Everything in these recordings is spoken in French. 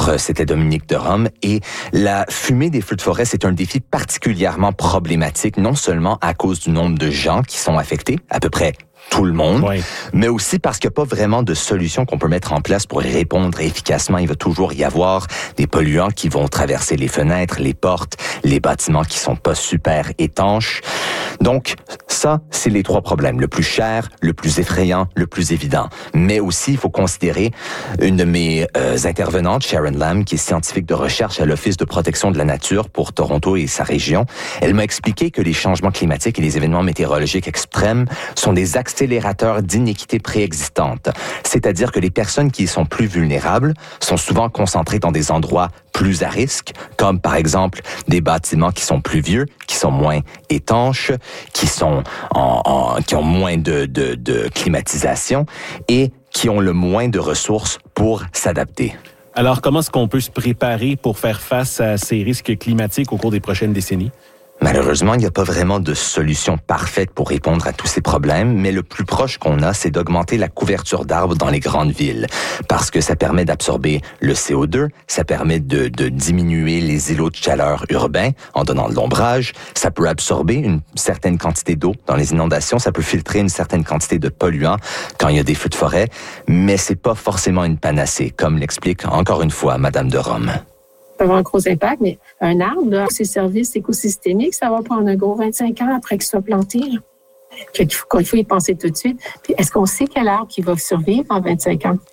Alors, c'était Dominique de Rome. Et la fumée des feux de forêt, c'est un défi particulièrement problématique, non seulement à cause du nombre de gens qui sont affectés, à peu près tout le monde, oui, mais aussi parce qu'il n'y a pas vraiment de solution qu'on peut mettre en place pour y répondre efficacement. Il va toujours y avoir des polluants qui vont traverser les fenêtres, les portes, les bâtiments qui sont pas super étanches. Donc, ça, c'est les trois problèmes. Le plus cher, le plus effrayant, le plus évident. Mais aussi, il faut considérer une de mes intervenantes, Sharon Lamb, qui est scientifique de recherche à l'Office de protection de la nature pour Toronto et sa région. Elle m'a expliqué que les changements climatiques et les événements météorologiques extrêmes sont des accélérateurs d'inéquité préexistantes. C'est-à-dire que les personnes qui sont plus vulnérables sont souvent concentrées dans des endroits plus à risque, comme par exemple des bâtiments qui sont plus vieux, qui sont moins étanches, qui sont qui ont moins de climatisation et qui ont le moins de ressources pour s'adapter. Alors, comment est-ce qu'on peut se préparer pour faire face à ces risques climatiques au cours des prochaines décennies? Malheureusement, il n'y a pas vraiment de solution parfaite pour répondre à tous ces problèmes, mais le plus proche qu'on a, c'est d'augmenter la couverture d'arbres dans les grandes villes, parce que ça permet d'absorber le CO2, ça permet de diminuer les îlots de chaleur urbains en donnant de l'ombrage, ça peut absorber une certaine quantité d'eau dans les inondations, ça peut filtrer une certaine quantité de polluants quand il y a des feux de forêt, mais c'est pas forcément une panacée, comme l'explique encore une fois Madame de Rome. Ça va avoir un gros impact, mais un arbre, là, ses services écosystémiques, ça va prendre un gros 25 ans après qu'il soit planté. Il faut y penser tout de suite. Puis, est-ce qu'on sait quel arbre qui va survivre en 25 ans?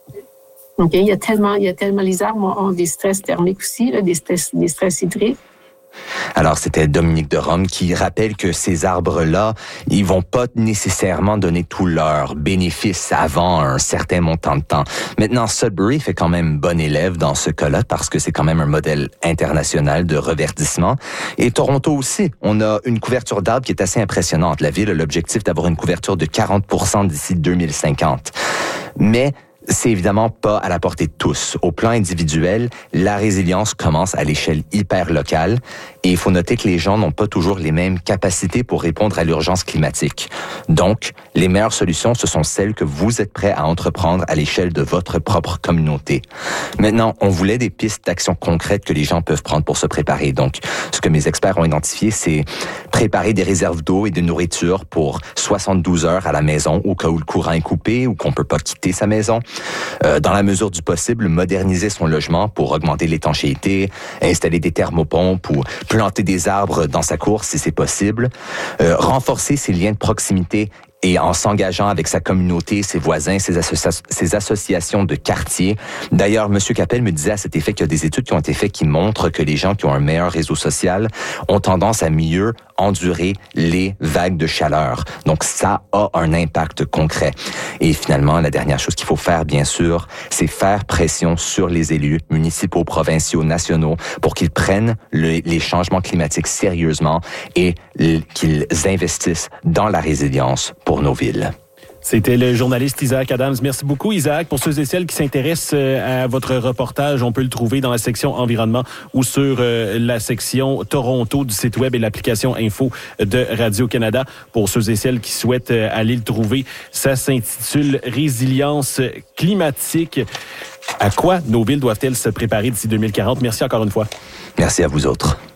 Okay? Il y a tellement, les arbres ont des stress thermiques aussi, là, des stress hydriques. Alors, c'était Dominique de Rome qui rappelle que ces arbres-là, ils vont pas nécessairement donner tout leur bénéfice avant un certain montant de temps. Maintenant, Sudbury fait quand même bon élève dans ce cas-là parce que c'est quand même un modèle international de reverdissement. Et Toronto aussi, on a une couverture d'arbres qui est assez impressionnante. La ville a l'objectif d'avoir une couverture de 40% d'ici 2050. Mais c'est évidemment pas à la portée de tous. Au plan individuel, la résilience commence à l'échelle hyper locale et il faut noter que les gens n'ont pas toujours les mêmes capacités pour répondre à l'urgence climatique. Donc, les meilleures solutions, ce sont celles que vous êtes prêts à entreprendre à l'échelle de votre propre communauté. Maintenant, on voulait des pistes d'action concrètes que les gens peuvent prendre pour se préparer. Donc, ce que mes experts ont identifié, c'est préparer des réserves d'eau et de nourriture pour 72 heures à la maison au cas où le courant est coupé ou qu'on peut pas quitter sa maison. Dans la mesure du possible, moderniser son logement pour augmenter l'étanchéité, installer des thermopompes ou planter des arbres dans sa cour si c'est possible, renforcer ses liens de proximité et en s'engageant avec sa communauté, ses voisins, ses associations de quartier. D'ailleurs, M. Capel me disait à cet effet qu'il y a des études qui ont été faites qui montrent que les gens qui ont un meilleur réseau social ont tendance à mieux endurer les vagues de chaleur. Donc, ça a un impact concret. Et finalement, la dernière chose qu'il faut faire, bien sûr, c'est faire pression sur les élus municipaux, provinciaux, nationaux pour qu'ils prennent les changements climatiques sérieusement et qu'ils investissent dans la résilience pour nos villes. C'était le journaliste Isaac Adams. Merci beaucoup, Isaac. Pour ceux et celles qui s'intéressent à votre reportage, on peut le trouver dans la section environnement ou sur la section Toronto du site web et l'application info de Radio-Canada. Pour ceux et celles qui souhaitent aller le trouver, ça s'intitule Résilience climatique. À quoi nos villes doivent-elles se préparer d'ici 2040? Merci encore une fois. Merci à vous autres.